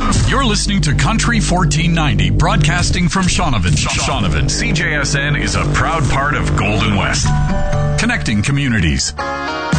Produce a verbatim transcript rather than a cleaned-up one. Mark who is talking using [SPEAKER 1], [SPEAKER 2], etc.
[SPEAKER 1] You're listening to Country fourteen ninety, broadcasting from Shaunavon. Shaunavon. C J S N is a proud part of Golden West, connecting communities.